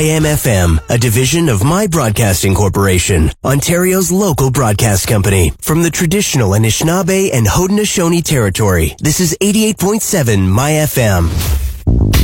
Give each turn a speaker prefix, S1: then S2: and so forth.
S1: AM/FM, a division of My Broadcasting Corporation, Ontario's local broadcast company. From the traditional Anishinaabe and Haudenosaunee territory, this is 88.7 My FM.